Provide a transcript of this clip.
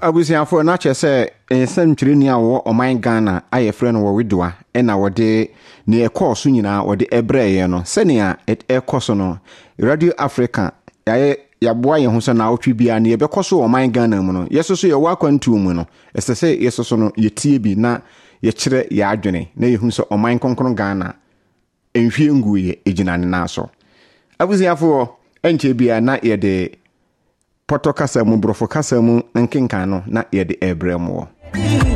abusiafo na kyese ensantwireni a wo oman Ghana ayefre no wo wedwa na wode ne ekɔso nyina wode ebreye no senia ekɔso no Radio Africa yaboa ye ho so na otwe bia ne yebekɔso oman Ghana mu no yesoso ye wakwantu mu no esese yesoso no yetie bi na ye kyerɛ ya adwene na yehu so oman konkron Ghana enhwie nguye eginane na so abusiafo enche bia na yede Poto kasa mu brofo kasa mu nkenkan no na yede ebrem wo